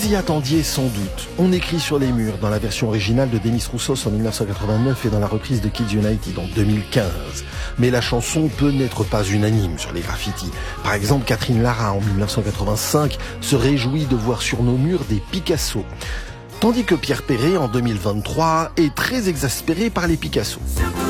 y attendiez sans doute. On écrit sur les murs dans la version originale de Demis Roussos en 1989 et dans la reprise de Kids United en 2015. Mais la chanson peut n'être pas unanime sur les graffitis. Par exemple, Catherine Lara en 1985 se réjouit de voir sur nos murs des Picasso. Tandis que Pierre Perret en 2023 est très exaspéré par les Picasso.